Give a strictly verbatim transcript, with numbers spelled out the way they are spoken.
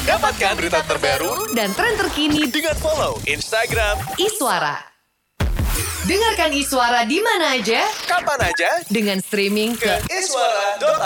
Dapatkan berita terbaru dan tren terkini dengan follow Instagram Iswara. Dengarkan Iswara di mana aja, kapan aja dengan streaming ke iswara dot